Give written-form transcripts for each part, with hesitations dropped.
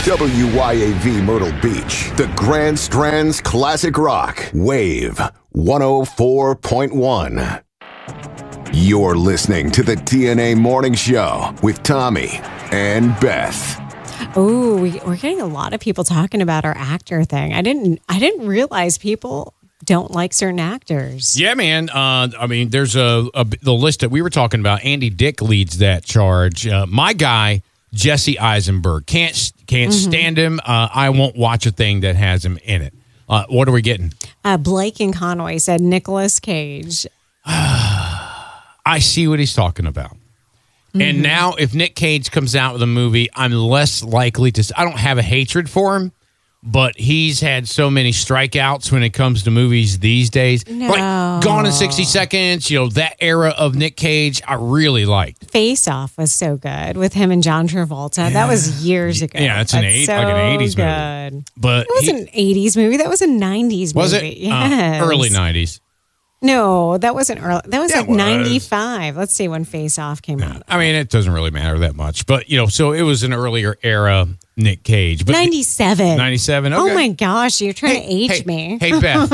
WYAV Myrtle Beach, the Grand Strands Classic Rock, Wave 104.1. You're listening to the TNA Morning Show with Tommy and Beth. Oh, we're getting a lot of people talking about our actor thing. I didn't realize people don't like certain actors. Yeah, man. I mean, there's the list that we were talking about. Andy Dick leads that charge. My guy, Jesse Eisenberg, can't stand him. I won't watch a thing that has him in it. What are we getting? Blake and Conway said Nicolas Cage. I see what he's talking about. And now, if Nick Cage comes out with a movie, I'm less likely to. I don't have a hatred for him, but he's had so many strikeouts when it comes to movies these days. No. Like Gone in 60 Seconds, that era of Nick Cage, I really liked. Face Off was so good with him and John Travolta. Yeah. That was years ago. Yeah, it's like an 80s good movie. But it wasn't an 80s movie. That was a 90s movie. Was it? Yes. Early 90s. No, that wasn't early. That was like 95. Let's see when Face Off came out. I mean, it doesn't really matter that much. But, so it was an earlier era Nick Cage. But 97. 97, okay. Oh, my gosh. You're trying to age me. Hey, Beth,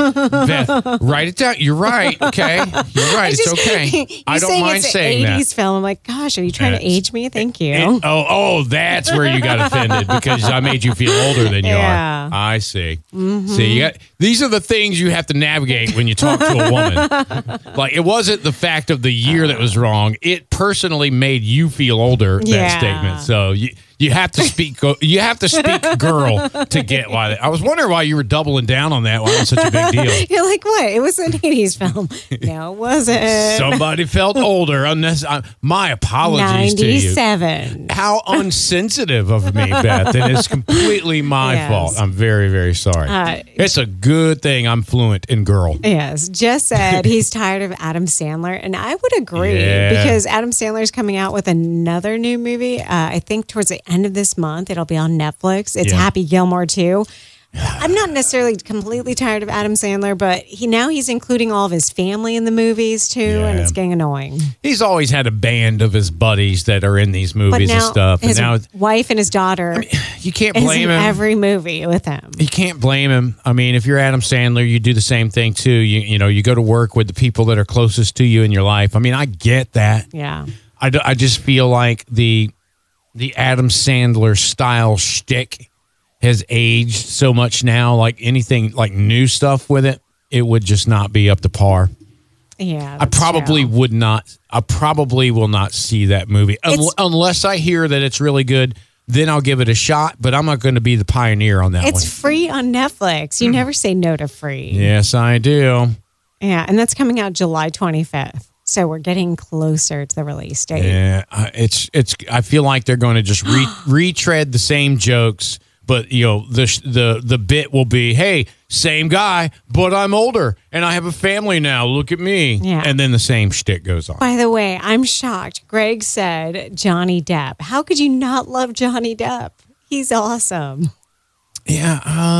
write it down. You're right, okay? You're right. It's okay. I don't mind saying that. It's an 80s film. I'm like, gosh, are you trying to age me? Thank you. That's where you got offended because I made you feel older than you are. I see. Mm-hmm. See, these are the things you have to navigate when you talk to a woman. Like, it wasn't the fact of the year that was wrong. It personally made you feel older, that statement. So you have to speak. You have to speak girl to get why. I was wondering why you were doubling down on that. Why it was such a big deal? You're like, what? It was an 80s film. No, it wasn't. Somebody felt older. My apologies 97. to you. How unsensitive of me, Beth. It is completely my fault. I'm very, very sorry. It's a good thing I'm fluent in girl. Yes. Just said he's tired of Adam Sandler. And I would agree because Adam Sandler's coming out with another new movie. I think towards the end of this month, it'll be on Netflix. It's Happy Gilmore too. I'm not necessarily completely tired of Adam Sandler, but he's including all of his family in the movies too, and it's getting annoying. He's always had a band of his buddies that are in these movies and stuff. His and now wife and his daughter. You can't blame him. Every movie with him. You can't blame him. I mean, if you're Adam Sandler, you do the same thing too. You go to work with the people that are closest to you in your life. I mean, I get that. Yeah. I just feel like the Adam Sandler style shtick has aged so much now. Like anything like new stuff with it, it would just not be up to par. Yeah, I probably would not. I probably will not see that movie unless I hear that it's really good. Then I'll give it a shot. But I'm not going to be the pioneer on that one. It's free on Netflix. You never say no to free. Yes, I do. Yeah, and that's coming out July 25th. So we're getting closer to the release date. Yeah, it's. I feel like they're going to just retread the same jokes, but the bit will be, hey, same guy, but I'm older and I have a family now. Look at me. Yeah. And then the same shtick goes on. By the way, I'm shocked. Greg said Johnny Depp. How could you not love Johnny Depp? He's awesome. Yeah.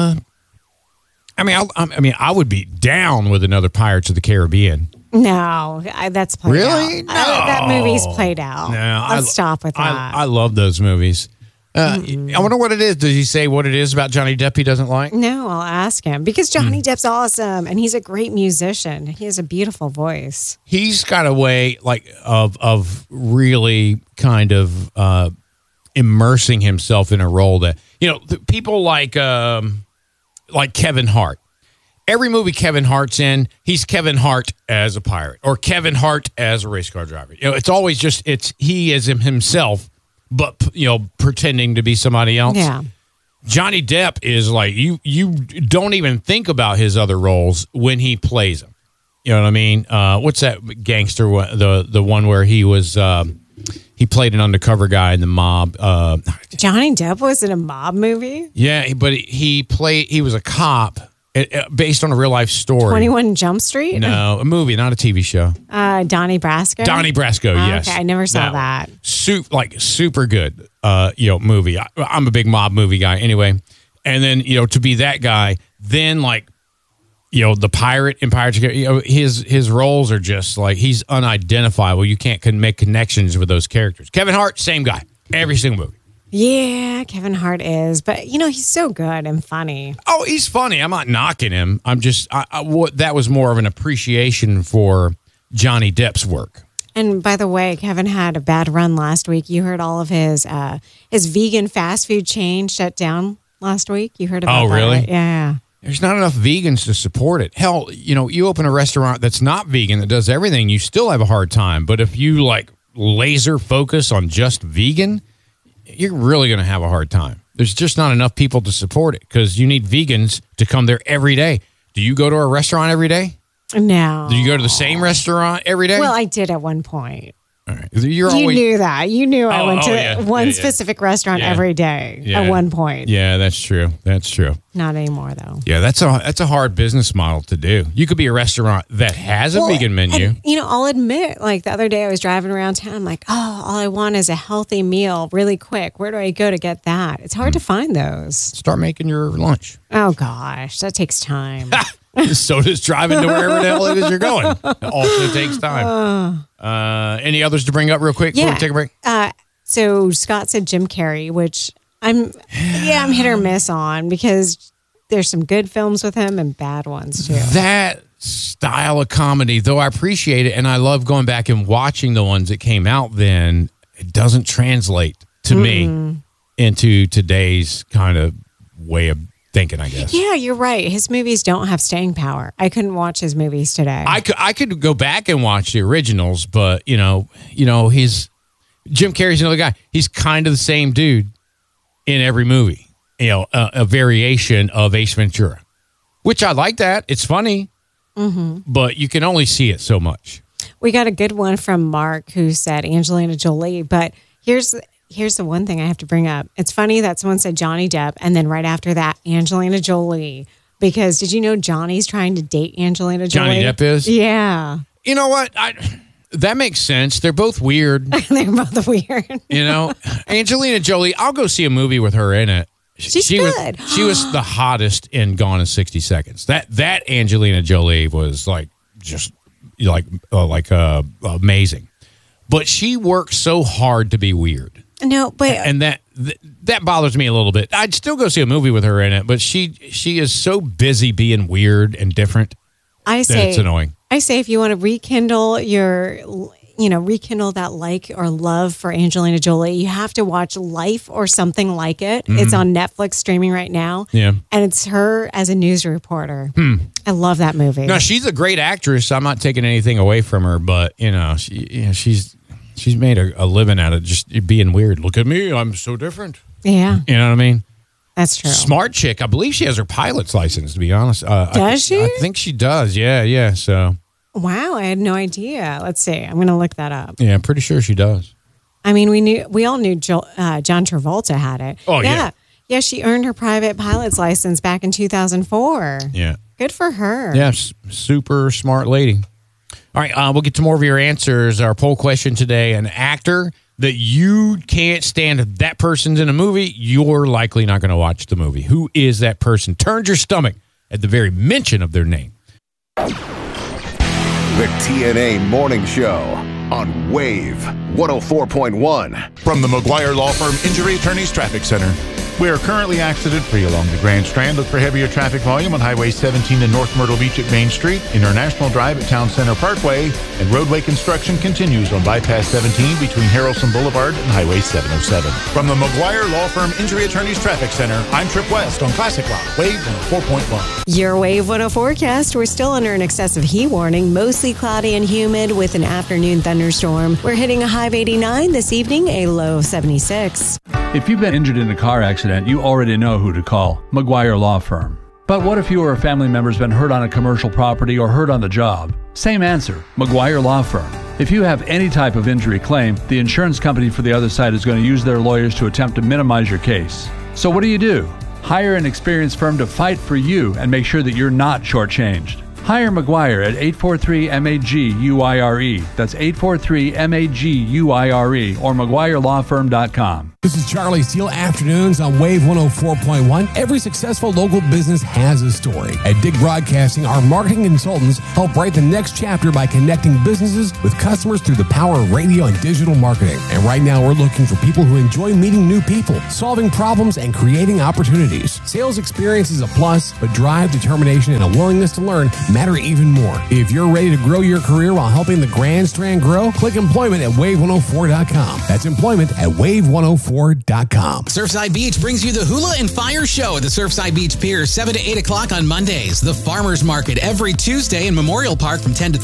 I would be down with another Pirates of the Caribbean. No, that's played out. Really? No. That movie's played out. No, Let's stop with that. I love those movies. I wonder what it is. Does he say what it is about Johnny Depp he doesn't like? No, I'll ask him because Johnny Depp's awesome and he's a great musician. He has a beautiful voice. He's got a way of really kind of immersing himself in a role that people like Kevin Hart. Every movie Kevin Hart's in, he's Kevin Hart as a pirate or Kevin Hart as a race car driver. It's always just he as himself, but pretending to be somebody else. Yeah. Johnny Depp is like you don't even think about his other roles when he plays them. You know what I mean? What's that gangster the one where he was he played an undercover guy in the mob. Johnny Depp was in a mob movie? Yeah, but he was a cop. Based on a real life story. 21 Jump Street? No, a movie, not a TV show. Donnie Brasco? Donnie Brasco, yes. Okay, I never saw that. Super good, movie. I'm a big mob movie guy anyway. And then, to be that guy, then the pirate in Pirates of the Caribbean, his roles are just like, he's unidentifiable. You can't make connections with those characters. Kevin Hart, same guy. Every single movie. Yeah, Kevin Hart is, but he's so good and funny. Oh, he's funny. I'm not knocking him. I'm just that was more of an appreciation for Johnny Depp's work. And by the way, Kevin had a bad run last week. You heard all of his vegan fast food chain shut down last week. You heard about that? Oh, really? Right? Yeah. There's not enough vegans to support it. Hell, you open a restaurant that's not vegan, that does everything, you still have a hard time. But if you laser focus on just vegan, you're really going to have a hard time. There's just not enough people to support it because you need vegans to come there every day. Do you go to a restaurant every day? No. Do you go to the same restaurant every day? Well, I did at one point. All right. You knew that. You knew I went to one specific restaurant every day at one point. Yeah, that's true. That's true. Not anymore, though. Yeah, that's a hard business model to do. You could be a restaurant that has a vegan menu. And, I'll admit, the other day I was driving around town. I'm like, all I want is a healthy meal really quick. Where do I go to get that? It's hard to find those. Start making your lunch. Oh, gosh. That takes time. So does driving to wherever the hell it is you're going. It also takes time. Any others to bring up real quick before we take a break? So Scott said Jim Carrey, which I'm hit or miss on because there's some good films with him and bad ones too. That style of comedy, though I appreciate it and I love going back and watching the ones that came out then, it doesn't translate to me into today's kind of way of thinking, I guess. Yeah, you're right. His movies don't have staying power. I couldn't watch his movies today. I could go back and watch the originals, but he's Jim Carrey's another guy. He's kind of the same dude in every movie. A variation of Ace Ventura, which I like that. It's funny, but you can only see it so much. We got a good one from Mark who said Angelina Jolie, but here's the one thing I have to bring up. It's funny that someone said Johnny Depp and then right after that, Angelina Jolie. Because did you know Johnny's trying to date Angelina Jolie? Johnny Depp is? Yeah. You know what? That makes sense. They're both weird. They're both weird. Angelina Jolie, I'll go see a movie with her in it. She's good. She was the hottest in Gone in 60 Seconds. That Angelina Jolie was amazing. But she works so hard to be weird. No, but and that bothers me a little bit. I'd still go see a movie with her in it, but she is so busy being weird and different. I say it's annoying. I say if you want to rekindle that like or love for Angelina Jolie, you have to watch Life or Something Like It. It's on Netflix streaming right now. Yeah, and it's her as a news reporter. I love that movie. No, she's a great actress. I'm not taking anything away from her, but she's made a living out of just being weird. Look at me. I'm so different. Yeah. You know what I mean? That's true. Smart chick. I believe she has her pilot's license, to be honest. Does she? I think she does. Yeah. So. Wow. I had no idea. Let's see. I'm going to look that up. Yeah, I'm pretty sure she does. I mean, we all knew John Travolta had it. Oh, yeah. Yeah, she earned her private pilot's license back in 2004. Yeah. Good for her. Yeah, super smart lady. All right, we'll get to more of your answers. Our poll question today, an actor that you can't stand, if that person's in a movie, you're likely not going to watch the movie. Who is that person? Turns your stomach at the very mention of their name. The TNA Morning Show on Wave 104.1. From the McGuire Law Firm Injury Attorneys Traffic Center. We are currently accident-free along the Grand Strand. Look for heavier traffic volume on Highway 17 in North Myrtle Beach at Main Street, International Drive at Town Center Parkway, and roadway construction continues on Bypass 17 between Harrelson Boulevard and Highway 707. From the McGuire Law Firm Injury Attorneys Traffic Center, I'm Trip West on Classic Rock, Wave 104.1. Your Wave 104 forecast. We're still under an excessive heat warning, mostly cloudy and humid with an afternoon thunderstorm. We're hitting a high of 89 this evening, a low of 76. If you've been injured in a car accident, you already know who to call, McGuire Law Firm. But what if you or a family member's been hurt on a commercial property or hurt on the job? Same answer, McGuire Law Firm. If you have any type of injury claim, the insurance company for the other side is going to use their lawyers to attempt to minimize your case. So what do? Hire an experienced firm to fight for you and make sure that you're not shortchanged. Hire McGuire at 843-MAG-UIRE. That's 843-MAG-UIRE or McGuireLawFirm.com. This is Charlie Steele, Afternoons on Wave 104.1. Every successful local business has a story. At Dig Broadcasting, our marketing consultants help write the next chapter by connecting businesses with customers through the power of radio and digital marketing. And right now, we're looking for people who enjoy meeting new people, solving problems, and creating opportunities. Sales experience is a plus, but drive, determination, and a willingness to learn matter even more. If you're ready to grow your career while helping the Grand Strand grow, click employment at wave104.com. That's employment at wave104.com. Surfside Beach brings you the Hula and Fire Show at the Surfside Beach Pier, 7 to 8 o'clock on Mondays. The Farmers Market every Tuesday in Memorial Park from 10 to